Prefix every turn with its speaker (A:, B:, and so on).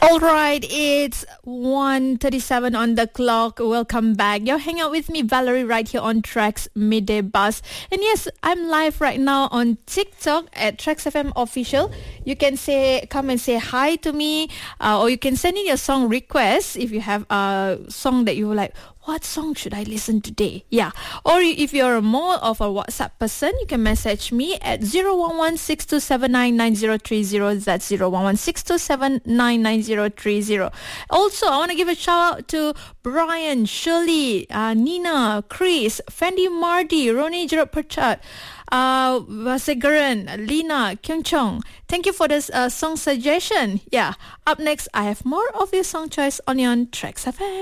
A: All right, it's 1:37 on the clock. Welcome back. You're hanging out with me, Valerie, right here on Trax Midday Buzz. And yes, I'm live right now on TikTok at Trax FM Official. You can come and say hi to me, or you can send in your song requests if you have a song that you were like, what song should I listen today? Yeah. Or if you're more of a WhatsApp person, you can message me at 011-6279-9030. That's 011-6279-9030. Also, I want to give a shout out to Brian, Shirley, Nina, Chris, Fendi Mardi, Roni Gerard Perchat, Vasegaran, Lina, Kyung Chong. Thank you for this song suggestion. Yeah. Up next, I have more of your song choice on Trax FM.